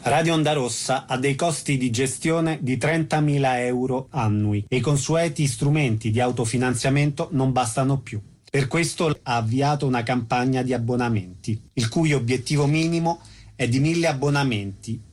Radio Onda Rossa ha dei costi di gestione di 30.000 euro annui e i consueti strumenti di autofinanziamento non bastano più. Per questo ha avviato una campagna di abbonamenti, il cui obiettivo minimo è di 1.000 abbonamenti